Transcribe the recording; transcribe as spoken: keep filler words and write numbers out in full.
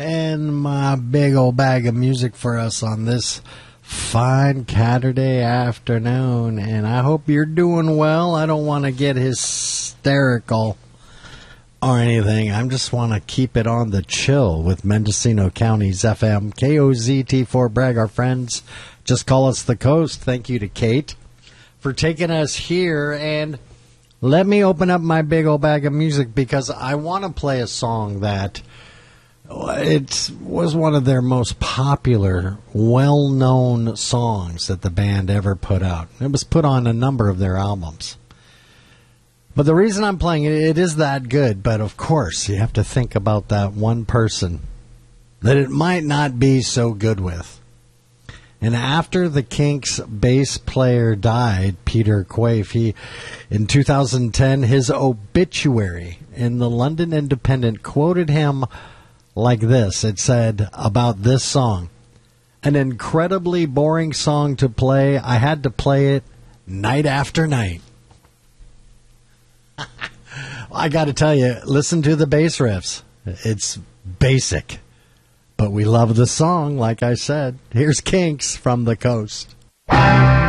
And my big old bag of music for us on this fine Saturday afternoon. And I hope you're doing well. I don't want to get hysterical or anything. I just want to keep it on the chill with Mendocino County's F M K O Z T four Bragg. Our friends just call us the Coast. Thank you to Kate for taking us here. And let me open up my big old bag of music because I want to play a song that it was one of their most popular, well-known songs that the band ever put out. It was put on a number of their albums. But the reason I'm playing it, it is that good. But of course, you have to think about that one person that it might not be so good with. And after the Kinks bass player died, Peter Quaife, he, in two thousand ten, his obituary in the London Independent quoted him like this. It said about this song, "An incredibly boring song to play. I had to play it night after night." I got to tell you, listen to the bass riffs. It's basic. But we love the song, like I said. Here's Kinks from the Coast.